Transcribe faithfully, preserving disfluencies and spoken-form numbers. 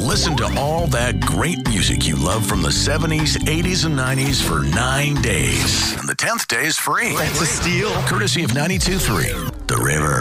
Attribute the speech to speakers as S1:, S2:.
S1: listen to all that great music you love from the seventies, eighties, and nineties for nine days. And the tenth day is free.
S2: That's a steal.
S1: Courtesy of ninety-two point three The River.